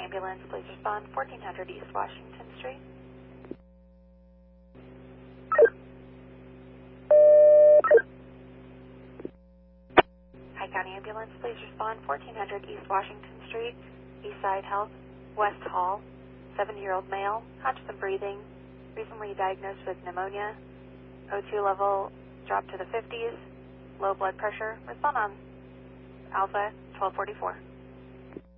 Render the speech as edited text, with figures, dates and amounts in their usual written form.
ambulance, please respond 1400 East Washington Street. High County Ambulance, please respond 1400 East Washington Street, Eastside Health, West Hall, 70-year-old male, conscious and breathing, recently diagnosed with pneumonia, O2 level dropped to the 50s, low blood pressure, respond on Alpha 1244.